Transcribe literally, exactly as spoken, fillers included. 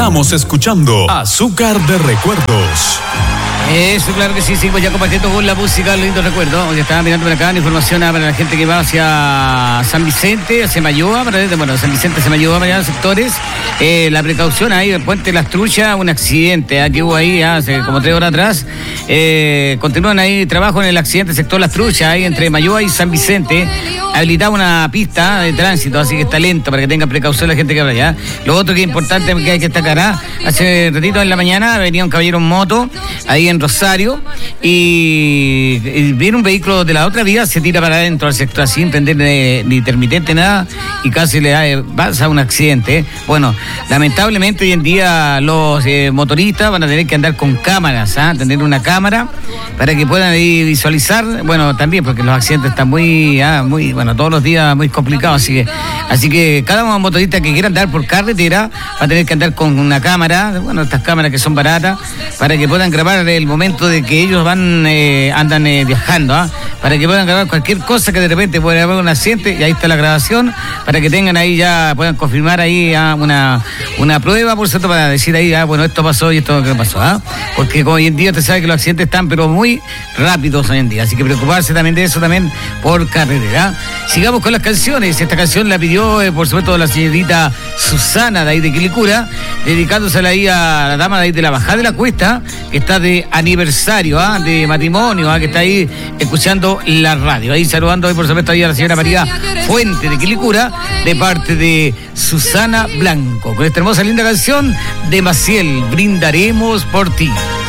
Estamos escuchando Azúcar de Recuerdos. Eso, claro que sí, seguimos ya compartiendo con la música, lindo recuerdo. Hoy estaba mirando por acá la información para la gente que va hacia San Vicente, hacia Mayoa, bueno, San Vicente, hacia Mayoa, para allá, sectores. Eh, la precaución ahí, el puente Las Truchas, un accidente ¿eh? que hubo ahí hace como tres horas atrás. Eh, continúan ahí trabajo en el accidente sector Las Truchas, ahí entre Mayoa y San Vicente. Habilitaba una pista de tránsito, así que está lento para que tengan precaución la gente que va allá. Lo otro que es importante que hay que destacar, hace ratito en la mañana venía un caballero en moto ahí en Rosario y, y viene un vehículo de la otra vía, se tira para adentro al sector sin prender ni, ni intermitente nada y casi le da, pasa un accidente. Bueno, lamentablemente hoy en día los eh, motoristas van a tener que andar con cámaras, ¿eh? tener una cámara para que puedan ahí visualizar, bueno, también porque los accidentes están muy, ah, muy, bueno, todos los días muy complicados, así que, así que cada motorista que quiera andar por carretera va a tener que andar con una cámara, bueno, estas cámaras que son baratas, para que puedan grabar el momento de que ellos van, eh, andan eh, viajando, ¿ah? para que puedan grabar cualquier cosa que de repente pueda haber un accidente, y ahí está la grabación, para que tengan ahí ya, puedan confirmar ahí ¿ah? una, una prueba, por cierto, para decir ahí, ah, bueno, esto pasó y esto que pasó, ¿ah? porque hoy en día te sabe que los accidentes están, pero muy rápidos hoy en día, así que preocuparse también de eso también por carretera. Sigamos con las canciones. Esta canción la pidió, eh, por supuesto, la señorita Susana, de ahí de Quilicura, dedicándosela ahí a la dama de ahí de la Bajada de la Cuesta, que está de aniversario, ¿ah? de matrimonio, ¿ah? que está ahí escuchando la radio. Ahí saludando, ahí, por supuesto, ahí a la señora María Fuente de Quilicura, de parte de Susana Blanco, con esta hermosa, linda canción de Maciel, Brindaremos por ti.